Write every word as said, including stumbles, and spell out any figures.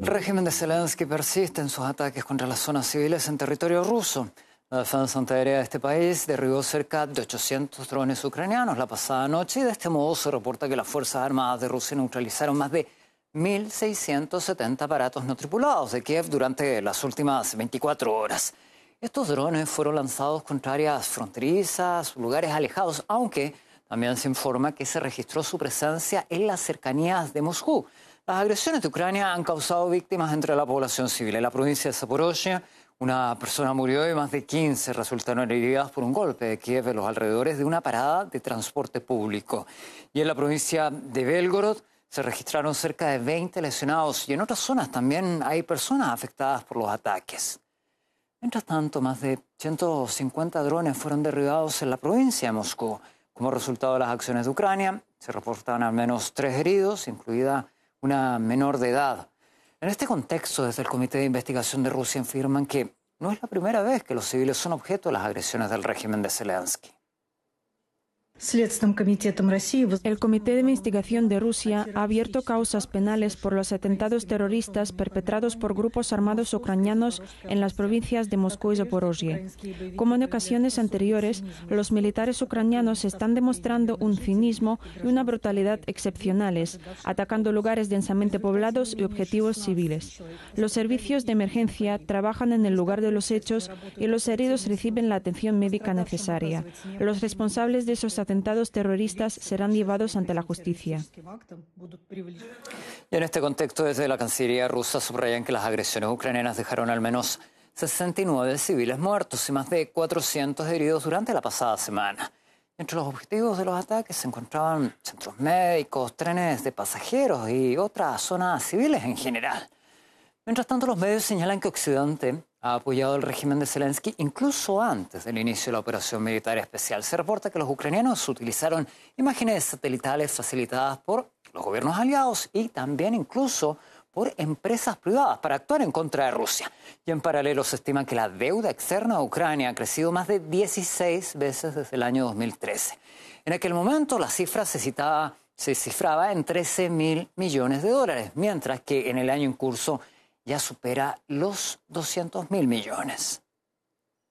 régimen de Zelensky persiste en sus ataques contra las zonas civiles en territorio ruso. La defensa antiaérea de este país derribó cerca de ochocientos drones ucranianos la pasada noche y de este modo se reporta que las Fuerzas Armadas de Rusia neutralizaron más de mil seiscientos setenta aparatos no tripulados de Kiev durante las últimas veinticuatro horas. Estos drones fueron lanzados contra áreas fronterizas, lugares alejados, aunque también se informa que se registró su presencia en las cercanías de Moscú. Las agresiones de Ucrania han causado víctimas entre la población civil. En la provincia de Zaporozhye, una persona murió y más de quince resultaron heridas por un golpe de Kiev en los alrededores de una parada de transporte público. Y en la provincia de Belgorod se registraron cerca de veinte lesionados y en otras zonas también hay personas afectadas por los ataques. Mientras tanto, más de ciento cincuenta drones fueron derribados en la provincia de Moscú. Como resultado de las acciones de Ucrania, se reportan al menos tres heridos, incluida una menor de edad. En este contexto, desde el Comité de Investigación de Rusia afirman que no es la primera vez que los civiles son objeto de las agresiones del régimen de Zelensky. El Comité de Investigación de Rusia ha abierto causas penales por los atentados terroristas perpetrados por grupos armados ucranianos en las provincias de Moscú y Zaporozhye. Como en ocasiones anteriores, los militares ucranianos están demostrando un cinismo y una brutalidad excepcionales, atacando lugares densamente poblados y objetivos civiles. Los servicios de emergencia trabajan en el lugar de los hechos y los heridos reciben la atención médica necesaria. Los responsables de esos atentados terroristas serán llevados ante la justicia. Y en este contexto, desde la Cancillería rusa subrayan que las agresiones ucranianas dejaron al menos sesenta y nueve civiles muertos y más de cuatrocientos heridos durante la pasada semana. Entre los objetivos de los ataques se encontraban centros médicos, trenes de pasajeros y otras zonas civiles en general. Mientras tanto, los medios señalan que Occidente ha apoyado al régimen de Zelensky incluso antes del inicio de la operación militar especial. Se reporta que los ucranianos utilizaron imágenes satelitales facilitadas por los gobiernos aliados y también incluso por empresas privadas para actuar en contra de Rusia. Y en paralelo se estima que la deuda externa de Ucrania ha crecido más de dieciséis veces desde el año dos mil trece. En aquel momento la cifra se, citaba, se cifraba en trece mil millones de dólares, mientras que en el año en curso ya supera los doscientos mil millones.